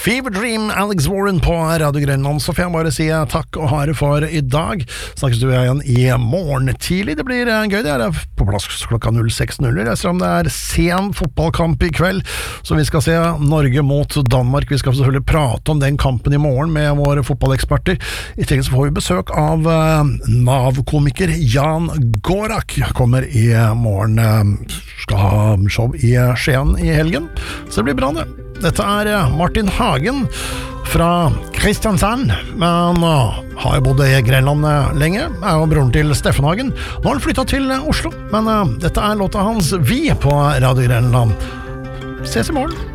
Fever Dream, Alex Warren på Radio Grenland. Så får jeg bare si takk og hare for i dag. Snakkes du igjen i morgen tidlig. Det blir gøy, det er på plass klokka 06.00. Jeg ser om det er sen fotballkamp i kveld, så vi skal se Norge mot Danmark. Vi skal selvfølgelig prate om den kampen i morgen med våre fotballeksperter. I tillegg så får vi besøk av NAV-komiker Jan Gorak. Kommer i morgen, skal ha show i Skien i helgen, så det blir bra det. Dette er Martin Hagen fra Kristiansand, men har jo bodd i Grenland lenge, er jo broren til Steffen Hagen. Nå har han flyttet til Oslo, men dette er låta hans Vi på Radio Grenland. Ses i morgen.